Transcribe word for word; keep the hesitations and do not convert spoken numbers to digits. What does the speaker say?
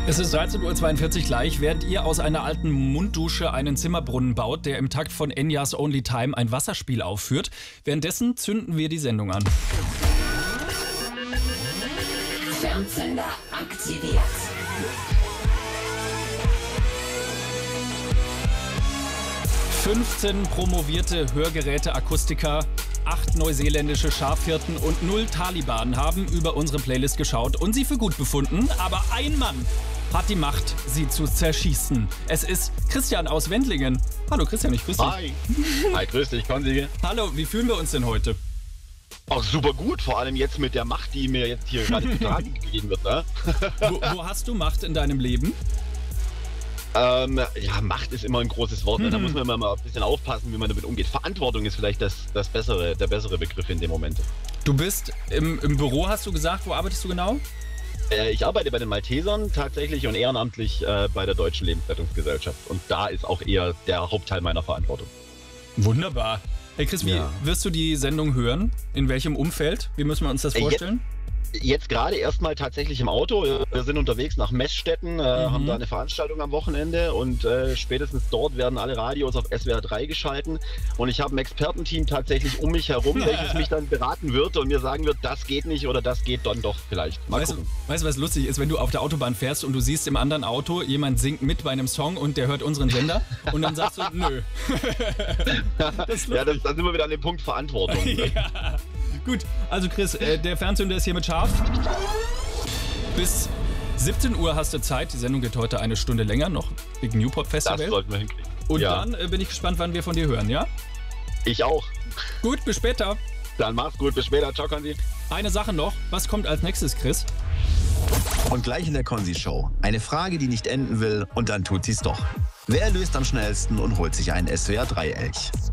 Es ist dreizehn Uhr zweiundvierzig gleich, während ihr aus einer alten Munddusche einen Zimmerbrunnen baut, der im Takt von Enyas Only Time ein Wasserspiel aufführt. Währenddessen zünden wir die Sendung an. Fernzünder aktiviert. fünfzehn promovierte Hörgeräte-Akustiker, acht neuseeländische Schafhirten und null Taliban haben über unsere Playlist geschaut und sie für gut befunden. Aber ein Mann hat die Macht, sie zu zerschießen. Es ist Christian aus Wendlingen. Hallo Christian, ich grüße dich. Hi. Hi, grüß dich, Konzi. Hallo, wie fühlen wir uns denn heute? Auch super gut, vor allem jetzt mit der Macht, die mir jetzt hier gerade zu tragen gegeben wird. Ne? Wo, wo hast du Macht in deinem Leben? Ähm, ja, Macht ist immer ein großes Wort. Ne? Da muss man immer mal ein bisschen aufpassen, wie man damit umgeht. Verantwortung ist vielleicht das, das bessere, der bessere Begriff in dem Moment. Du bist im, im Büro, hast du gesagt. Wo arbeitest du genau? Äh, ich arbeite bei den Maltesern tatsächlich und ehrenamtlich äh, bei der Deutschen Lebensrettungsgesellschaft. Und da ist auch eher der Hauptteil meiner Verantwortung. Wunderbar. Hey Chris, wie Ja. wirst du die Sendung hören? In welchem Umfeld? Wie müssen wir uns das Äh, vorstellen? Jetzt gerade erstmal tatsächlich im Auto. Wir sind unterwegs nach Messstetten, äh, Mhm. haben da eine Veranstaltung am Wochenende und äh, spätestens dort werden alle Radios auf S W R drei geschalten. Und ich habe ein Expertenteam tatsächlich um mich herum, welches mich dann beraten wird und mir sagen wird, das geht nicht oder das geht dann doch vielleicht. Mal Weißt du, gucken. weißt du, was lustig ist, wenn du auf der Autobahn fährst und du siehst im anderen Auto, jemand singt mit bei einem Song und der hört unseren Sender und dann sagst du, nö. Das ist Ja, lustig. das, da sind wir wieder an dem Punkt Verantwortung. Ne? Ja. Gut, also Chris, äh, der Fernzünder ist hiermit scharf. Bis siebzehn Uhr hast du Zeit. Die Sendung geht heute eine Stunde länger, noch wegen Newport Das Festival. sollten wir hinkriegen. Und ja, dann äh, bin ich gespannt, wann wir von dir hören, ja? ich auch. Gut, bis später. Dann mach's gut, bis später. Ciao, Konzi. Eine Sache noch, was kommt als nächstes, Chris? Und gleich in der Konzi-Show. Eine Frage, die nicht enden will und dann tut sie's doch. Wer löst am schnellsten und holt sich einen S W R drei Elch?